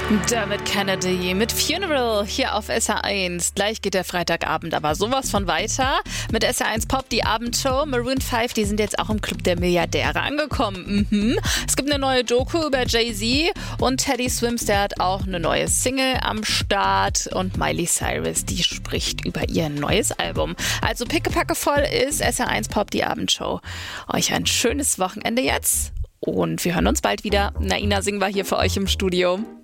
David Kennedy mit Funeral hier auf SR1. Gleich geht der Freitagabend aber sowas von weiter. Mit SR1 Pop, die Abendshow. Maroon 5, die sind jetzt auch im Club der Milliardäre angekommen. Es gibt eine neue Doku über Jay-Z und Teddy Swims, der hat auch eine neue Single am Start. Und Miley Cyrus, die spricht über ihr neues Album. Also pickepacke voll ist SR1 Pop, die Abendshow. Euch ein schönes Wochenende jetzt und wir hören uns bald wieder. Naina Singh war hier für euch im Studio.